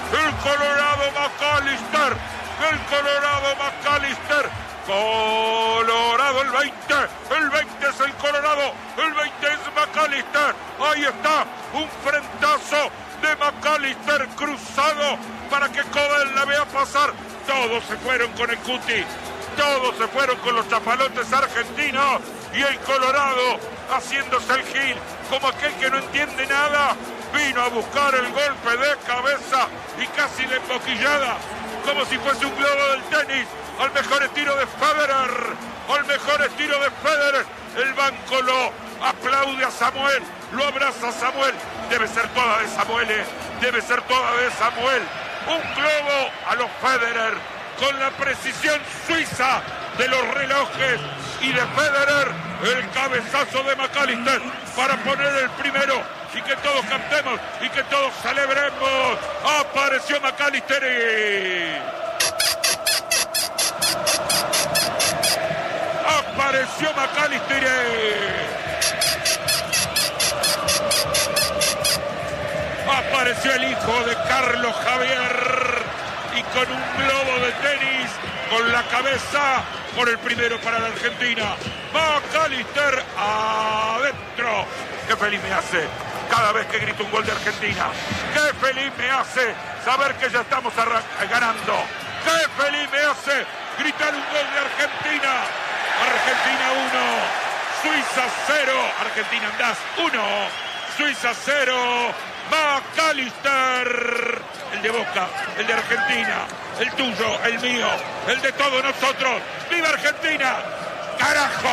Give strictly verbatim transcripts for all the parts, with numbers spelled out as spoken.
el Colorado McAllister, el Colorado McAllister, Colorado el veinte, el veinte es el Colorado, el veinte es McAllister, ahí está, un frentazo de McAllister cruzado para que Cobel la vea pasar, todos se fueron con el Cuti, todos se fueron con los chapalotes argentinos y el Colorado haciéndose el gil como aquel que no entiende nada, vino a buscar el golpe de cabeza y casi la emboquillada, como si fuese un globo del tenis, al mejor estilo de Federer, al mejor estilo de Federer, el banco lo aplaude a Samuel, lo abraza a Samuel, debe ser toda de Samuel, eh. debe ser toda de Samuel, un globo a los Federer, con la precisión suiza de los relojes y de Federer, el cabezazo de McAllister para poner el primero y que todos cantemos y que todos celebremos. Apareció McAllister y... apareció McAllister y... apareció el hijo de Carlos Javier y con un globo de tenis con la cabeza por el primero para la Argentina. McAllister adentro. Qué feliz me hace cada vez que grito un gol de Argentina. Qué feliz me hace saber que ya estamos ganando. Qué feliz me hace gritar un gol de Argentina. Argentina uno, Suiza cero. Argentina andás uno, Suiza cero. McAllister, el de Boca, el de Argentina, el tuyo, el mío, el de todos nosotros. ¡Viva Argentina! ¡Carajo!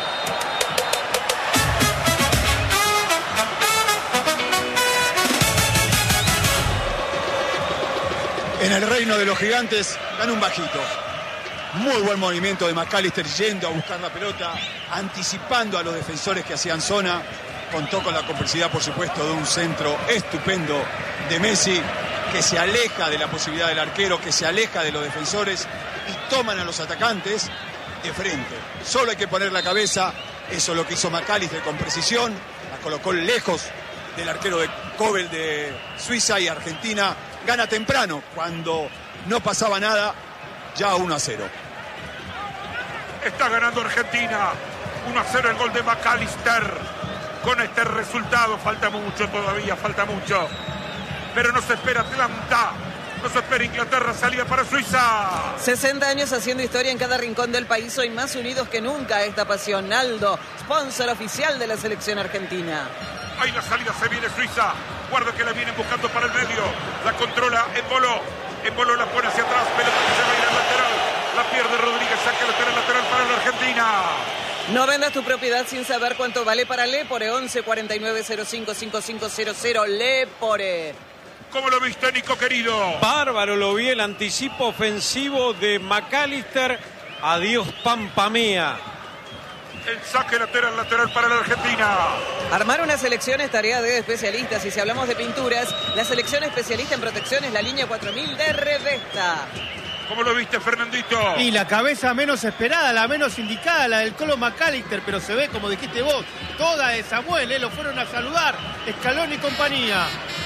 En el reino de los gigantes gana un bajito. Muy buen movimiento de McAllister yendo a buscar la pelota, anticipando a los defensores que hacían zona. Contó con la complicidad, por supuesto, de un centro estupendo de Messi, que se aleja de la posibilidad del arquero, que se aleja de los defensores y toman a los atacantes de frente. Solo hay que poner la cabeza, eso es lo que hizo McAllister con precisión, la colocó lejos del arquero de Cobel de Suiza y Argentina gana temprano, cuando no pasaba nada, ya uno a cero. Está ganando Argentina, uno a cero el gol de McAllister. Con este resultado falta mucho todavía, falta mucho. Pero no se espera Atlanta, no se espera Inglaterra, salida para Suiza. sesenta años haciendo historia en cada rincón del país, hoy más unidos que nunca esta pasión. Aldo, sponsor oficial de la selección argentina. Ahí la salida, se viene Suiza. Guarda que la vienen buscando para el medio. La controla Embolo. Embolo la pone hacia atrás, pelota que se va a ir al lateral. La pierde Rodríguez, saca lateral, lateral para la Argentina. No vendas tu propiedad sin saber cuánto vale para Lepore. Once cuarenta y nueve cero cinco cinco cinco cero cero. Lepore. ¿Cómo lo viste, Nico, querido? Bárbaro lo vi, el anticipo ofensivo de McAllister. Adiós, Pampa Mía. El saque lateral, lateral para la Argentina. Armar una selección es tarea de especialistas. Y si hablamos de pinturas, la selección especialista en protección es la línea cuatro mil de Revesta. ¿Cómo lo viste, Fernandito? Y la cabeza menos esperada, la menos indicada, la del Colo McAllister, pero se ve, como dijiste vos, toda de Samuel, ¿eh? Lo fueron a saludar, Scaloni y compañía.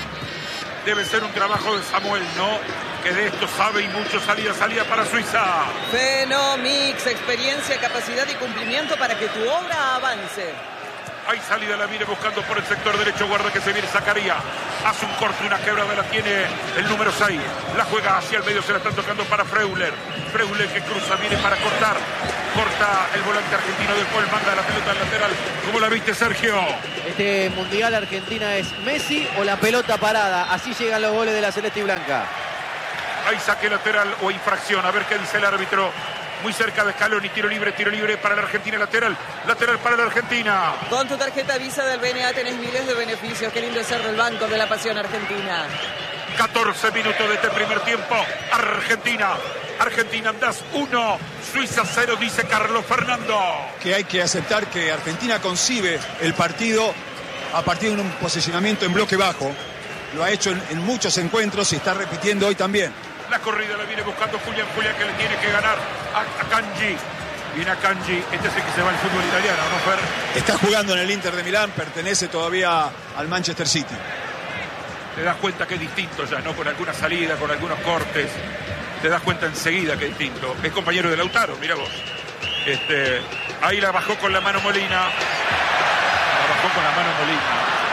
Debe ser un trabajo de Samuel, ¿no? Que de esto sabe y mucho. Salida, salida para Suiza. Fenomix, experiencia, capacidad y cumplimiento para que tu obra avance. Hay salida, la viene buscando por el sector derecho. Guarda que se viene Zacarías. Hace un corte, una quebrada, la tiene el número seis. La juega hacia el medio, se la están tocando para Freuler. Freuler que cruza, viene para cortar. Corta el volante argentino, después manda la pelota al lateral. ¿Cómo la viste, Sergio? Este Mundial Argentina es Messi o la pelota parada. Así llegan los goles de la celeste y blanca. Hay saque lateral o infracción. A ver qué dice el árbitro. Muy cerca de Scaloni, tiro libre, tiro libre para la Argentina, lateral, lateral para la Argentina. Con tu tarjeta Visa del B N A tenés miles de beneficios. Qué lindo es ser del Banco de la Pasión Argentina. catorce minutos de este primer tiempo. Argentina, Argentina andás uno, Suiza cero, dice Carlos Fernando. Que hay que aceptar que Argentina concibe el partido a partir de un posicionamiento en bloque bajo. Lo ha hecho en, en muchos encuentros y está repitiendo hoy también. La corrida la viene buscando Julián, Julián que le tiene que ganar a, a Kanji. Viene a Kanji, este es el que se va al fútbol italiano, ¿no, Fer? Está jugando en el Inter de Milán, pertenece todavía al Manchester City. te das cuenta que es distinto ya, ¿no? Con alguna salida, con algunos cortes, te das cuenta enseguida que es distinto. Es compañero de Lautaro, mira vos. Este, ahí la bajó con la mano Molina. La bajó con la mano Molina.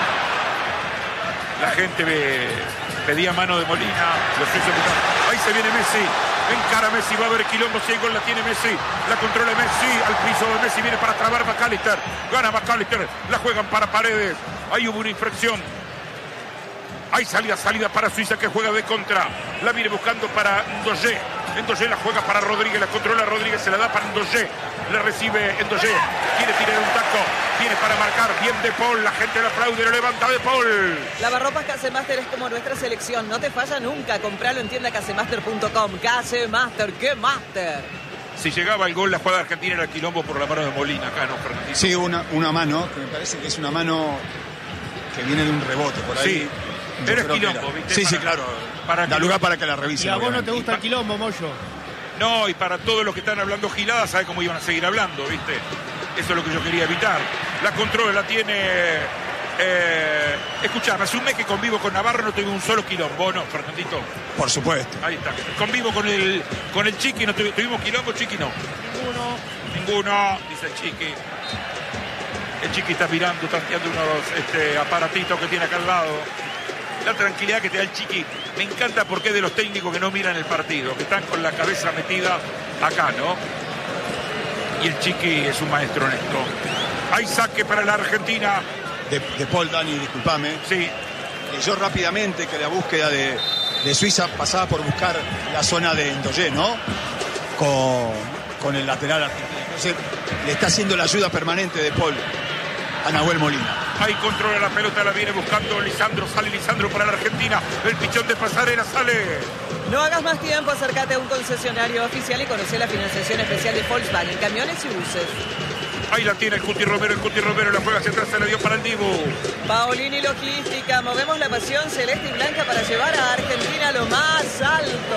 La gente ve, pedía mano de Molina. Los suizos, ahí se viene Messi. Encara Messi, va a haber quilombo, si hay gol la tiene Messi, la controla Messi, al piso de Messi, viene para trabar McAllister, gana McAllister, la juegan para Paredes, ahí hubo una infracción, hay salida, salida para Suiza que juega de contra, la viene buscando para Ndoye, Ndoye la juega para Rodríguez, la controla Rodríguez, se la da para Ndoye, la recibe Ndoye, quiere tirar un taco, viene para marcar, bien De Paul, la gente le aplaude, lo levanta De Paul. Lavarropas Casemaster es como nuestra selección, no te falla nunca, compralo en tienda casemaster punto com. Casemaster, ¡qué master! Si llegaba el gol, la jugada argentina era quilombo por la mano de Molina, acá, ¿no, Fernandito? Sí, una, una mano, que me parece que es una mano que viene de un rebote por ahí. Sí, pero es quilombo, ¿viste? Sí, para, sí, claro. Para da lugar para que la revisen. Y a vos no te obviamente. gusta el quilombo, Moyo. No, y para todos los que están hablando giladas, sabe cómo iban a seguir hablando, ¿viste? Eso es lo que yo quería evitar. La controla, la tiene... Eh, escuchame, hace un mes que convivo con Navarro, no tuve un solo quilombo, ¿no, Fernandito? Por supuesto. Ahí está. Convivo con el con el Chiqui, no tuvi- tuvimos quilombo, Chiqui no. Ninguno. Ninguno, dice el Chiqui. El Chiqui está mirando, tanteando unos este, aparatitos que tiene acá al lado. La tranquilidad que te da el Chiqui. Me encanta porque es de los técnicos que no miran el partido, que están con la cabeza metida acá, ¿no? Y el Chiqui es un maestro en esto. Hay saque para la Argentina. De, de Paul, Dani, discúlpame. Sí, Leyó rápidamente que la búsqueda de, de Suiza pasaba por buscar la zona de Ndoye, ¿no? Con, con el lateral argentino. Entonces, le está haciendo la ayuda permanente de Paul a Nahuel Molina. ahí controla la pelota, la viene buscando Lisandro, sale Lisandro para la Argentina, el pichón de Pasarela sale. No hagas más tiempo, acércate a un concesionario oficial y conoce la financiación especial de Volkswagen, camiones y buses. Ahí la tiene el Cuti Romero, el Cuti Romero la juega hacia atrás, se la dio para el Dibu. Paolini Logística, movemos la pasión celeste y blanca para llevar a Argentina a lo más alto.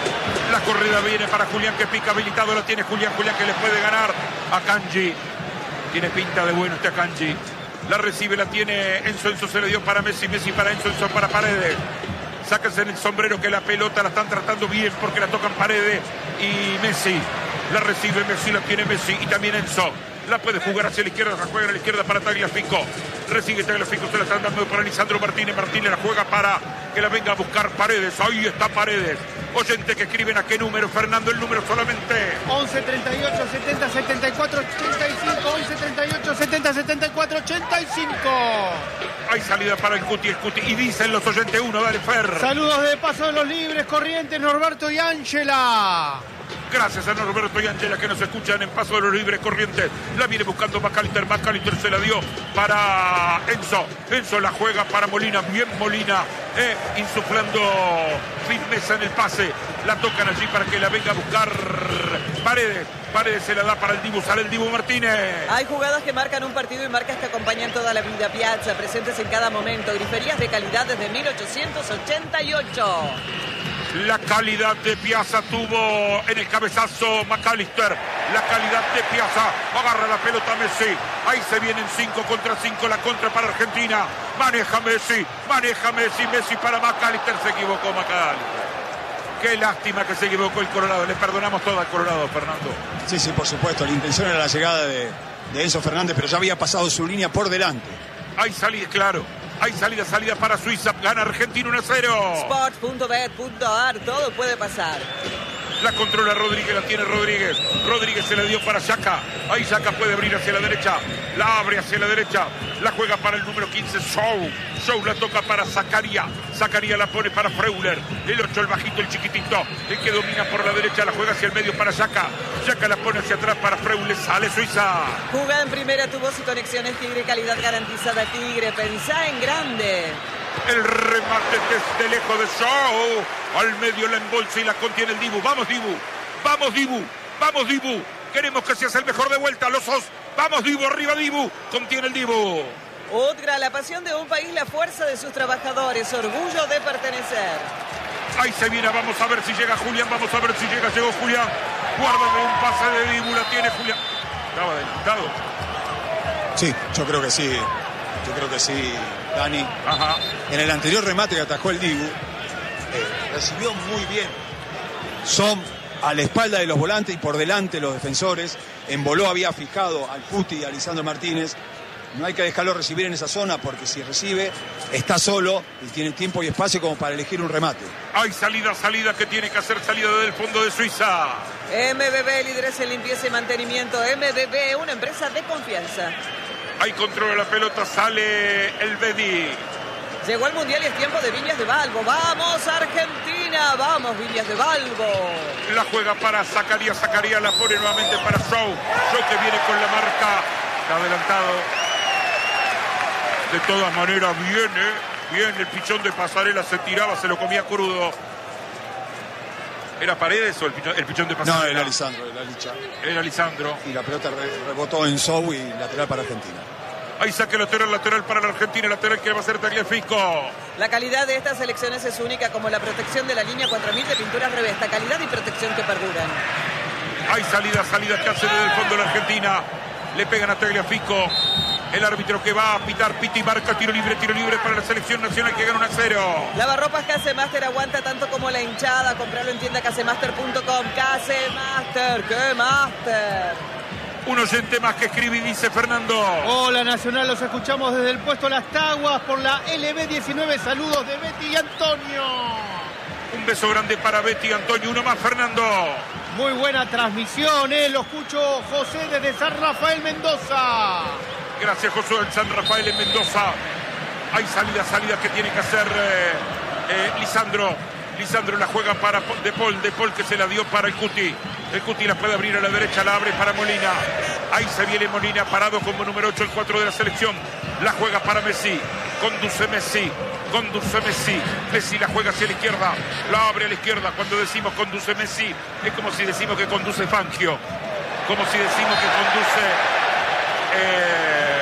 La corrida viene para Julián que pica habilitado, la tiene Julián, Julián que le puede ganar a Kanji. Tiene pinta de bueno este Kanji. La recibe, la tiene Enzo, Enzo se le dio para Messi, Messi para Enzo, Enzo para Paredes. Sáquense en el sombrero que la pelota la están tratando bien porque la tocan Paredes y Messi. La recibe Messi, la tiene Messi y también Enzo. La puede jugar hacia la izquierda, la juega a la izquierda para Tagliafico. Recibe Tagliafico, se la están dando para Lisandro Martínez. Martínez la juega para que la venga a buscar Paredes. Ahí está Paredes. Oyente que escriben a qué número, Fernando, el número solamente. once, treinta y ocho, setenta, setenta y cuatro, ochenta y cinco. once, treinta y ocho, setenta, setenta y cuatro, ochenta y cinco. Hay salida para el Cuti, el Cuti. Y dicen los oyentes uno, dale Fer. Saludos de Paso de los Libres, Corrientes, Norberto y Ángela. Gracias a Norberto y Ángela que nos escuchan en Paso de los Libres Corrientes. La viene buscando McAllister. McAllister se la dio para Enzo. Enzo la juega para Molina. Bien Molina. Eh, insuflando firmeza en el pase. La tocan allí para que la venga a buscar Paredes. Paredes se la da para el Dibu. Sale el Dibu Martínez. Hay jugadas que marcan un partido y marcas que acompañan toda la vida. Piazza, presentes en cada momento. Griferías de calidad desde mil ochocientos ochenta y ocho. La calidad de Piazza tuvo en el cabezazo McAllister. La calidad de Piazza. Agarra la pelota Messi. Ahí se vienen cinco contra cinco. La contra para Argentina. Maneja Messi. Maneja Messi. Messi para McAllister. Se equivocó McAllister. Qué lástima que se equivocó el Colorado. Le perdonamos todo al Colorado, Fernando. Sí, sí, por supuesto. La intención era la llegada de, de Enzo Fernández, pero ya había pasado su línea por delante. Hay salida, claro. Hay salida, salida para Suiza. Gana Argentina uno a cero. Sport punto bet punto a r, todo puede pasar. La controla Rodríguez, la tiene Rodríguez. Rodríguez se la dio para Xhaka. Ahí Xhaka puede abrir hacia la derecha. La abre hacia la derecha. La juega para el número quince, Show. Show la toca para Zakaria. Zakaria la pone para Freuler. El ocho, el bajito, el chiquitito. El que domina por la derecha, la juega hacia el medio para Xhaka. Xhaka la pone hacia atrás para Freuler. Sale Suiza. Jugada en primera, tu voz y conexiones Tigre, calidad garantizada Tigre. Pensá en grande. El remate desde lejos de Show. Al medio la embolsa y la contiene el Dibu. Vamos Dibu. Vamos Dibu. Vamos Dibu. Queremos que seas el mejor de vuelta. Los os. Vamos Dibu. Arriba Dibu. Contiene el Dibu. Udgra, la pasión de un país, la fuerza de sus trabajadores. Orgullo de pertenecer. Ahí se viene. Vamos a ver si llega Julián. Vamos a ver si llega. Llegó Julián. Guárdame un pase de Dibu. La tiene Julián. Estaba adelantado. Sí, yo creo que sí. Yo creo que sí, Dani. Ajá. En el anterior remate que atajó el Dibu, eh, recibió muy bien. Son a la espalda de los volantes y por delante los defensores. En Boló había fijado al Cuti y a Lisandro Martínez. No hay que dejarlo recibir en esa zona porque si recibe está solo y tiene tiempo y espacio como para elegir un remate. Hay salida, salida que tiene que hacer salida desde el fondo de Suiza. M B B, líderes en limpieza y mantenimiento. M B B, una empresa de confianza. Hay control de la pelota, sale el Bedi. Llegó el Mundial y es tiempo de Viñas de Balbo. ¡Vamos, Argentina! ¡Vamos, Viñas de Balbo! La juega para Zacarías, Zacarías la pone nuevamente para Show. Show que viene con la marca. Está adelantado. De todas maneras, viene, bien, el pichón de Pasarela se tiraba, se lo comía crudo. ¿Era Paredes o el pichón, el pichón de Pasarela? No, era Lisandro, era Licha. Era Lisandro. Y la pelota re rebotó en Sou y lateral para Argentina. Ahí saque lateral, lateral para la Argentina, lateral que va a ser Tagliafico. La calidad de estas selecciones es única, como la protección de la línea cuatro mil de pinturas Revesta. Calidad y protección que perduran. Hay salida, salida que hace desde el fondo la Argentina. Le pegan a Tagliafico. El árbitro que va a pitar, pita y marca, tiro libre, tiro libre para la selección nacional que gana uno a cero. Lavarropas Casemaster aguanta tanto como la hinchada. Comprarlo en tienda casemaster punto com. Casemaster, ¡qué master! Un oyente más que escribe y dice Fernando. Hola Nacional, los escuchamos desde el puesto Las Taguas por la L B diecinueve. Saludos de Betty y Antonio. Un beso grande para Betty y Antonio. Uno más, Fernando. Muy buena transmisión, ¿eh? Lo escucho José desde San Rafael, Mendoza. Gracias, Josué, en San Rafael, en Mendoza. Hay salida, salida que tiene que hacer eh, eh, Lisandro. Lisandro la juega para De Paul. De Paul que se la dio para el Cuti. El Cuti la puede abrir a la derecha, la abre para Molina. Ahí se viene Molina parado como número ocho, el cuatro de la selección. La juega para Messi. Conduce Messi. Conduce Messi. Messi la juega hacia la izquierda. La abre a la izquierda. Cuando decimos conduce Messi, es como si decimos que conduce Fangio. Como si decimos que conduce eh,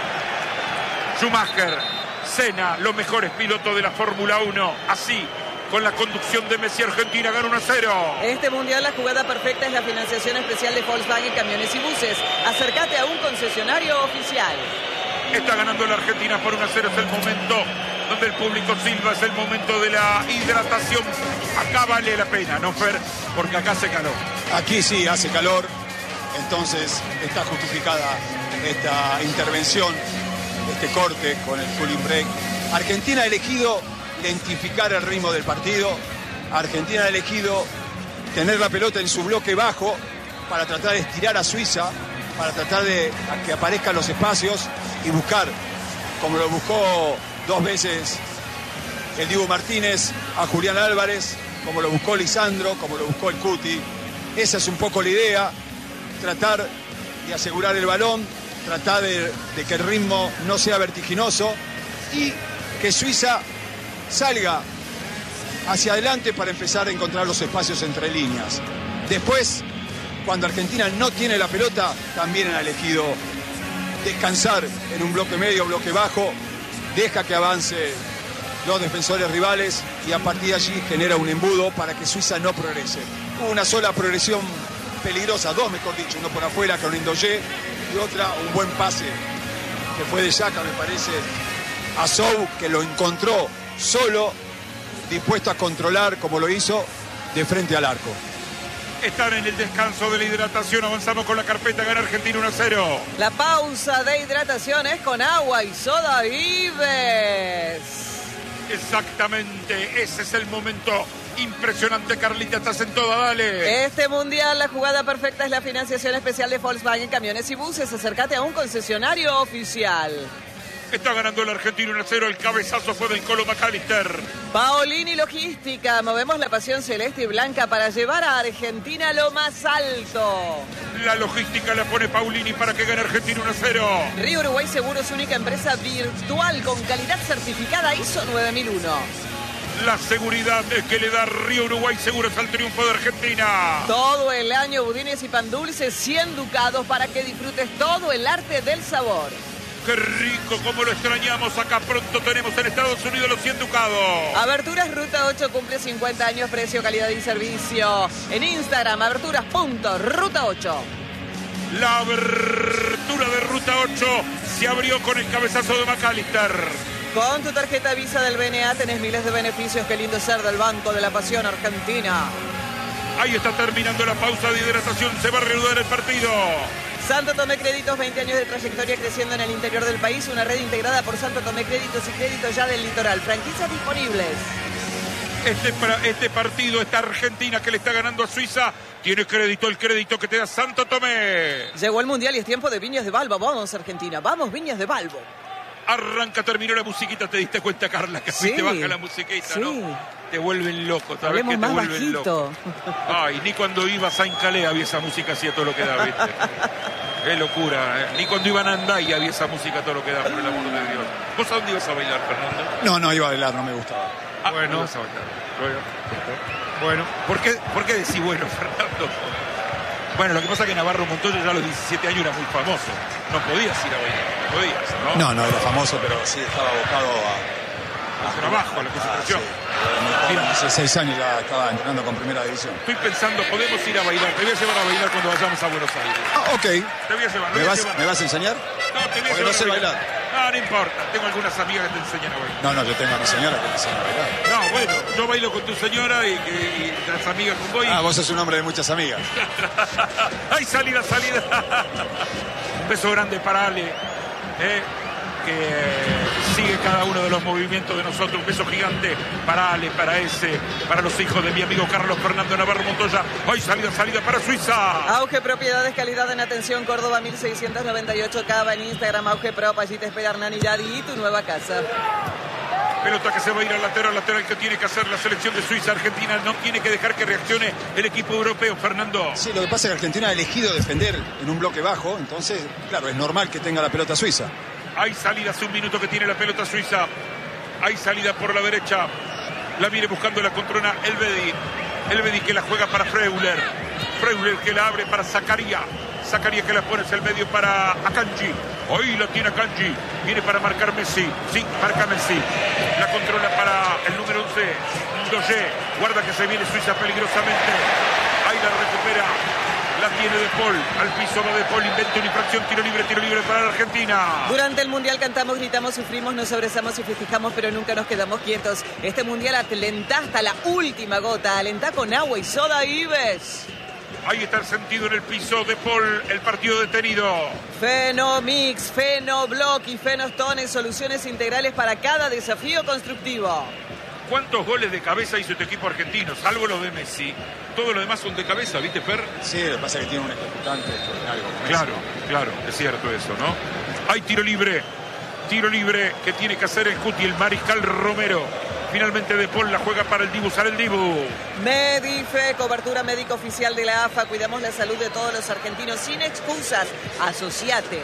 Schumacher. Senna, los mejores pilotos de la Fórmula uno. Así, con la conducción de Messi, Argentina gana uno a cero. Este mundial la jugada perfecta es la financiación especial de Volkswagen Camiones y Buses. Acércate a un concesionario oficial. Está ganando la Argentina por uno a cero. Es el momento donde el público silba. Es el momento de la hidratación. Acá vale la pena, ¿no, Fer? Porque acá hace calor. Aquí sí hace calor. Entonces está justificada esta intervención, este corte con el cooling break. Argentina ha elegido identificar el ritmo del partido. Argentina ha elegido tener la pelota en su bloque bajo para tratar de estirar a Suiza, para tratar de que aparezcan los espacios y buscar, como lo buscó dos veces el Dibu Martínez, a Julián Álvarez, como lo buscó Lisandro, como lo buscó el Cuti. Esa es un poco la idea, tratar de asegurar el balón, tratar de, de que el ritmo no sea vertiginoso y que Suiza salga hacia adelante para empezar a encontrar los espacios entre líneas. Después, cuando Argentina no tiene la pelota, también ha elegido descansar en un bloque medio, bloque bajo, deja que avance los defensores rivales y a partir de allí genera un embudo para que Suiza no progrese. Hubo una sola progresión peligrosa, dos mejor dicho, uno por afuera con Indoye y otra un buen pase que fue de Xhaka, me parece, a Sou, que lo encontró solo, dispuesto a controlar como lo hizo de frente al arco. Están en el descanso de la hidratación. Avanzamos con la carpeta. Gana Argentina uno a cero. La pausa de hidratación es con agua y soda Ives. Exactamente. Ese es el momento impresionante. Carlita, estás en toda, dale. Este mundial, la jugada perfecta es la financiación especial de Volkswagen Camiones y Buses. Acércate a un concesionario oficial. Está ganando el Argentina uno a cero. El cabezazo fue del Colo McAllister. Paolini Logística. Movemos la pasión celeste y blanca para llevar a Argentina a lo más alto. La logística la pone Paolini para que gane Argentina uno a cero. Río Uruguay Seguros, única empresa virtual con calidad certificada I S O nueve mil uno. La seguridad es que le da Río Uruguay Seguros al triunfo de Argentina. Todo el año budines y pan dulce, cien ducados para que disfrutes todo el arte del sabor. ¡Qué rico! Como lo extrañamos. Acá pronto tenemos en Estados Unidos los cien ducados. Aberturas Ruta ocho cumple cincuenta años, precio, calidad y servicio. En Instagram, aberturas punto ruta ocho. La abertura altura de ruta ocho. Se abrió con el cabezazo de McAllister. Con tu tarjeta Visa del B N A tenés miles de beneficios. Qué lindo ser del Banco de la Pasión Argentina. Ahí está terminando la pausa de hidratación. Se va a reanudar el partido. Santo Tomé Créditos, veinte años de trayectoria creciendo en el interior del país. Una red integrada por Santo Tomé Créditos y Créditos ya del litoral. Franquicias disponibles. Este, este partido, esta Argentina que le está ganando a Suiza, tiene crédito, el crédito que te da Santo Tomé. Llegó el Mundial y es tiempo de Viñas de Balbo. Vamos, Argentina. Vamos, Viñas de Balbo. Arranca, terminó la musiquita. ¿Te diste cuenta, Carla, que sí, te baja la musiquita, sí. no? Te vuelven loco, ¿sabes? Hablemos Que te más vuelven bajito. loco. Ay, ni cuando iba a Saint Calais había esa música así a todo lo que da, ¿viste? Qué locura, ¿eh? Ni cuando iban a Andai había esa música a todo lo que da, por el amor de Dios. ¿Vos a dónde ibas a bailar, Fernando? No, no iba a bailar, no me gustaba. Ah, Bueno. no ibas a bailar. Bueno. Bueno, ¿Por qué, ¿Por qué decís bueno, Fernando? Bueno, lo que pasa es que Navarro Montoya ya a los diecisiete años era muy famoso. No podías ir a bailar, no podías, ¿no? No, no era famoso, pero sí estaba abocado a... Al trabajo, a la concentración. Ah, sí. Hace seis años ya estaba entrenando con primera división. Estoy pensando, podemos ir a bailar. Te voy a llevar a bailar cuando vayamos a Buenos Aires. Ah, ok. Te voy a llevar. ¿Me voy a vas, llevar. ¿Me vas a enseñar? No, te voy a Porque llevar no sé a bailar. No, no importa. Tengo algunas amigas que te enseñan a bailar. No, no, yo tengo a mi señora que me enseña a bailar. No, bueno, yo bailo con tu señora y, y las amigas con vos. Y... Ah, vos sos un hombre de muchas amigas. ¡Ay, salida, salida! Un beso grande para Ale, eh, que sigue cada uno de los movimientos de nosotros. Un beso gigante para Ale, para ese, para los hijos de mi amigo Carlos Fernando Navarro Montoya. ¡Ay, salida, salida para Suiza! Auge Propiedades, calidad en atención, Córdoba mil seiscientos noventa y ocho, Cava en Instagram, Auge Prop, allí te espera Hernán Yadi y tu nueva casa. Pelota que se va a ir al lateral, lateral que tiene que hacer la selección de Suiza. Argentina no tiene que dejar que reaccione el equipo europeo, Fernando. Sí, lo que pasa es que Argentina ha elegido defender en un bloque bajo, entonces, claro, es normal que tenga la pelota Suiza. Hay salida hace un minuto que tiene la pelota Suiza. Hay salida por la derecha. La viene buscando la controna Elvedi. Elvedi que la juega para Freuler. Freuler que la abre para Zakaria. Zakaria que la pone hacia el medio para Akanji. Hoy la tiene Akanji. Viene para marcar Messi. Sí, marca Messi. La controla para el número once. Doye. Guarda que se viene Suiza peligrosamente. Ahí la recupera. La tiene De Paul. Al piso va De Paul. Inventa una infracción. Tiro libre, tiro libre para la Argentina. Durante el Mundial cantamos, gritamos, sufrimos, nos abrazamos y festejamos, pero nunca nos quedamos quietos. Este Mundial alentá hasta la última gota. Alentá con agua y soda Ives. Ahí está el sentido en el piso de Paul, el partido detenido. Fenomix, Fenoblock y Fenostone, soluciones integrales para cada desafío constructivo. ¿Cuántos goles de cabeza hizo este equipo argentino? Salvo los de Messi. Todos los demás son de cabeza, ¿viste, Fer? Sí, lo que pasa es que tiene un ejecutante extraordinario. Claro, claro, es cierto eso, ¿no? Hay tiro libre, tiro libre que tiene que hacer el Cuti, el Mariscal Romero. Finalmente De Paul la juega para el Dibu, sale el Dibu. Medife, cobertura médica oficial de la A F A. Cuidamos la salud de todos los argentinos sin excusas. Asociate.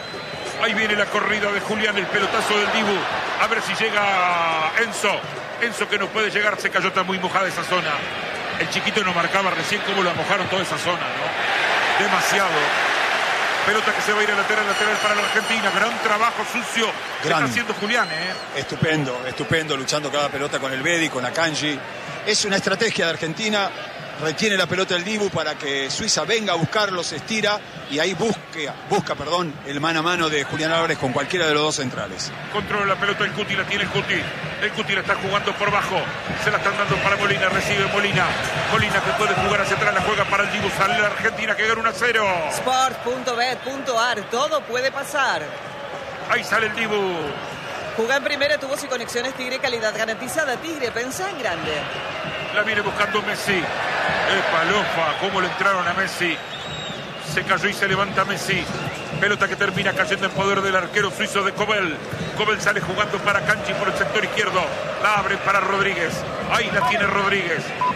Ahí viene la corrida de Julián, el pelotazo del Dibu. A ver si llega Enzo. Enzo que no puede llegar, se cayó, está muy mojada esa zona. El chiquito no marcaba recién cómo la mojaron toda esa zona, ¿no? Demasiado. Pelota que se va a ir a lateral, lateral para la Argentina. Gran trabajo sucio que Gran. está haciendo Julián, ¿eh? Estupendo, estupendo, luchando cada pelota con el Bedi, con Akanji. Es una estrategia de Argentina. Retiene la pelota el Dibu para que Suiza venga a buscarlo, se estira y ahí busque, busca perdón, el mano a mano de Julián Álvarez con cualquiera de los dos centrales. Controla la pelota el Cuti, la tiene el Cuti. El Cuti la está jugando por bajo. Se la están dando para Molina, recibe Molina. Molina que puede jugar hacia atrás, la juega para el Dibu. Sale la Argentina que gana uno a cero. Sport punto bet punto ar, todo puede pasar. Ahí sale el Dibu. Jugá en primera, tubos y conexiones Tigre, calidad garantizada. Tigre, pensá en grande. La viene buscando Messi. Epa, Lofa, cómo le entraron a Messi. Se cayó y se levanta Messi. Pelota que termina cayendo en poder del arquero suizo de Cobel. Cobel sale jugando para Canchi por el sector izquierdo. La abre para Rodríguez. Ahí la tiene Rodríguez.